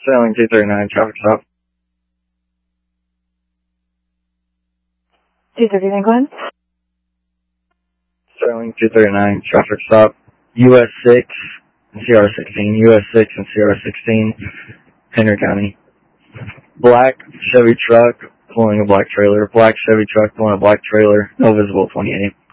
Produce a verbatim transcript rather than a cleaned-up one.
Sterling two thirty-nine, traffic stop. two thirty-nine, go ahead. Sterling two thirty-nine, traffic stop. U S six and C R sixteen. U S six and C R sixteen, Henry County. Black Chevy truck pulling a black trailer. Black Chevy truck pulling a black trailer. No visible twenty-eight.